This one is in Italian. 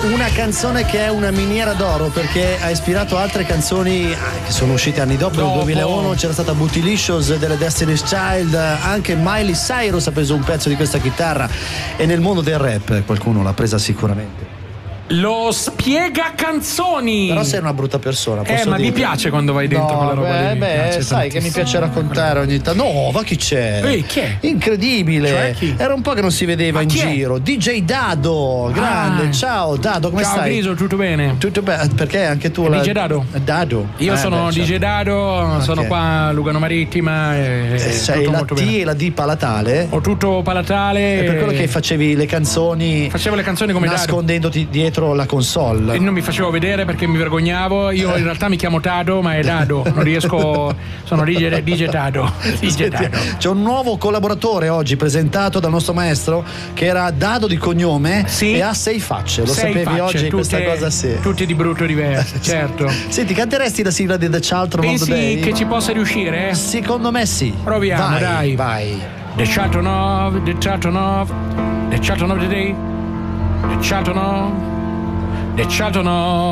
una canzone che è una miniera d'oro perché ha ispirato altre canzoni che sono uscite anni dopo. Nel 2001 c'era stata Bootylicious delle Destiny's Child, anche Miley Cyrus ha preso un pezzo di questa chitarra, e nel mondo del rap qualcuno l'ha presa sicuramente. Lo spiega canzoni. Però sei una brutta persona, posso ma dire. mi piace quando vai dentro quella roba lì. Sai tantissimo. che mi piace raccontare ogni tanto. No, ma chi c'è? Chi è? Incredibile. Cioè, chi? Era un po' che non si vedeva in giro. DJ Dado, grande. Ciao Dado, come ciao, stai? Griso, tutto bene? Tutto bene, perché anche tu DJ Dado? Dado. Io sono certo. DJ Dado, sono qua a Lugano Marittima e sei la T e la D palatale? Ho tutto palatale. È per quello che facevi le canzoni. Facevo le canzoni come Dado, nascondendoti dietro la console. E non mi facevo vedere perché mi vergognavo. Io in realtà mi chiamo Tado, ma è Dado. Non riesco. Sono DJ Dado. C'è un nuovo collaboratore oggi presentato dal nostro maestro che era Dado di cognome, sì, e ha 6 facce. Lo sapevi facce, oggi questa cosa? Sì. Tutti di brutto diverso, certo. Senti, canteresti la sigla di The Charlton of the Day? Pensi che ci possa riuscire? Secondo me sì. Proviamo, dai. Vai. The Charlton of the Day. The Charlton of